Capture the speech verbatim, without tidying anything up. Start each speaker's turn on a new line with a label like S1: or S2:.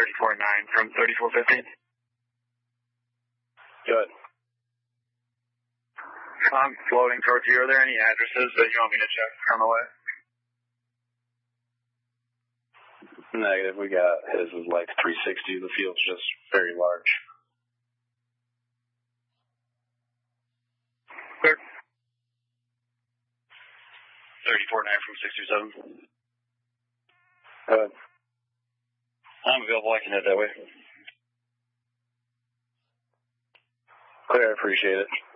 S1: thirty-four nine from thirty-four fifty.
S2: Good.
S1: I'm floating towards you. Are there any addresses that you want me to check on the way?
S2: Negative. We got his is like three sixty. The field's just very large.
S1: Clear.
S2: thirty-four nine from six two seven. Good. I'm available. I can head that way. Clear. I appreciate it.